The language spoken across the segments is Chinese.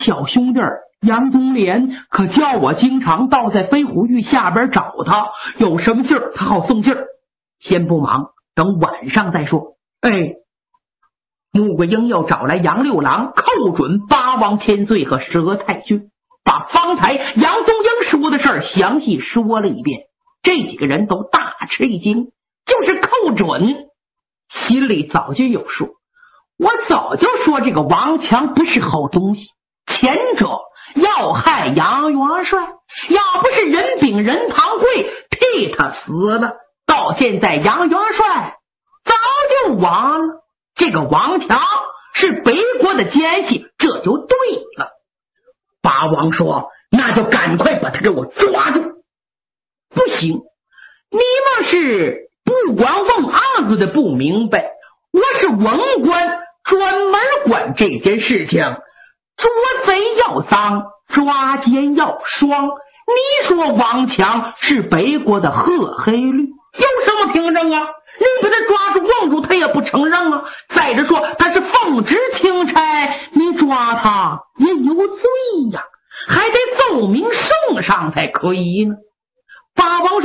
小兄弟杨宗廉可叫我经常到在飞虎峪下边找他，有什么信儿他好送信儿。先不忙，等晚上再说。穆桂英又找来杨六郎，寇准八王千岁和佘太君，把方才杨宗英说的事儿详细说了一遍。这几个人都大吃一惊，就是寇准心里早就有数。我早就说这个王强不是好东西，前者要害杨元帅，要不是任秉任堂贵替他死了，到现在杨元帅早就亡了。这个王强是北国的奸细，这就对了。八王说，那就赶快把他给我抓住。不行，你们是不管问案子的不明白，我是文官，专门管这件事情，捉贼要赃，抓奸要双。你说王强是北国的褐黑绿，有什么凭证啊？你把他抓住问住他也不承认啊。再者说他是奉旨钦差，你抓他也有罪呀，还得奏明圣上才可以呢。八王说，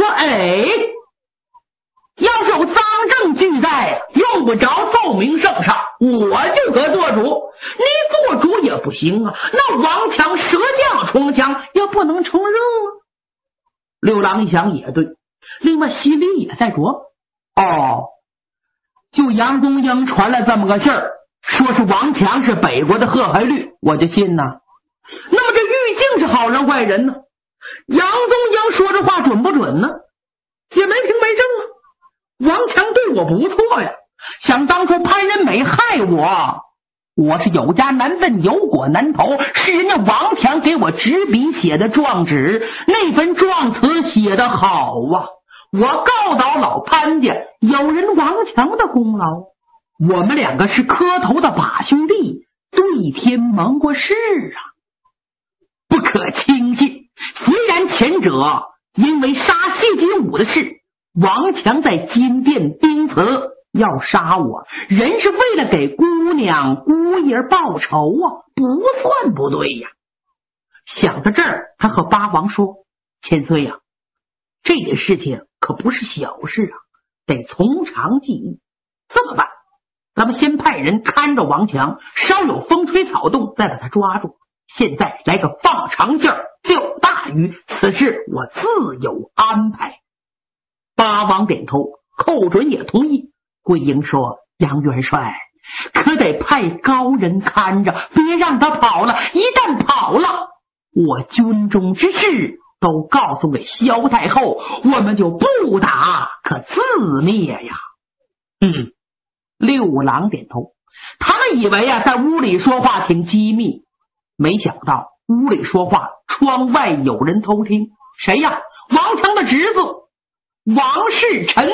要是有赃证俱在，用不着奏明圣上，我就可做主。你做主也不行啊，那王强舌将冲强也不能承认啊。六郎一想也对，另外心里也在琢磨，就杨宗英传了这么个信儿，说是王强是北国的褐黑绿，我就信呐。那么这玉镜是好人坏人呢？杨宗英说这话准不准呢？也没凭没证啊。王强对我不错呀，想当初潘仁美害我是有家难奔有果难投，是人家王强给我执笔写的状纸，那份状词写得好啊。我告倒老潘家，有人王强的功劳。我们两个是磕头的把兄弟，对天盟过誓啊，不可轻信。虽然前者因为杀谢金武的事，王强在金殿钉词要杀我，人是为了给姑娘姑爷报仇啊，不算不对呀。想到这儿，他和八王说，千岁啊，这件事情可不是小事啊，得从长计议。这么办，咱们先派人看着王强，稍有风吹草动再把他抓住。现在来个放长线钓大鱼，此事我自有安排。八王点头，寇准也同意。桂英说，杨元帅可得派高人看着，别让他跑了，一旦跑了，我军中之事都告诉给萧太后，我们就不打可自灭呀。六郎点头。他们以为在屋里说话挺机密，没想到屋里说话，窗外有人偷听。谁呀？王强的侄子王世臣。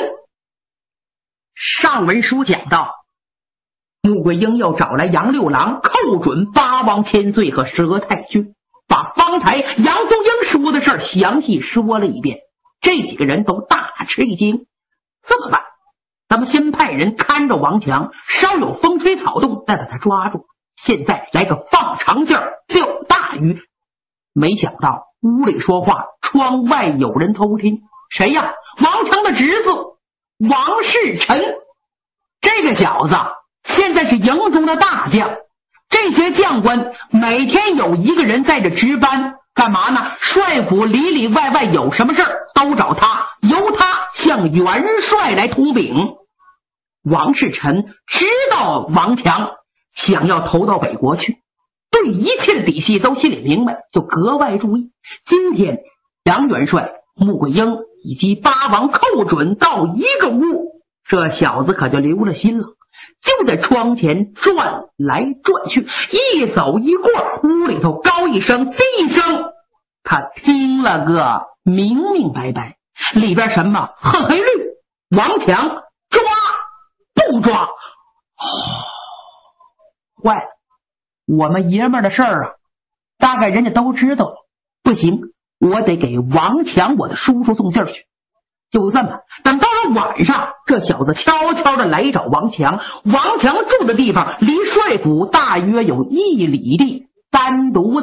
上文书讲到，穆桂英又找来杨六郎、寇准、八王千岁和佘太君，把方才杨宗英说的事儿详细说了一遍。这几个人都大吃一惊。这么办，咱们先派人看着王强，稍有风吹草动再把他抓住。现在来个放长线钓大鱼。没想到屋里说话，窗外有人偷听。谁呀？王强的侄子王世臣。这个小子现在是营中的大将，这些将官每天有一个人在这值班，干嘛呢？帅府里里外外有什么事都找他，由他向元帅来通禀。王世臣知道王强想要投到北国去，对一切的底细都心里明白，就格外注意。今天杨元帅、穆桂英以及八王寇准到一个屋，这小子可就留了心了，就在窗前转来转去，一走一过，屋里头高一声低一声，他听了个明明白白。里边什么褐黑绿，王强抓不抓？坏了，我们爷们的事儿啊，大概人家都知道了。不行，我得给王强我的叔叔送信去。就这么，等到了晚上，这小子悄悄的来找王强。王强住的地方离帅府大约有1里地， 单独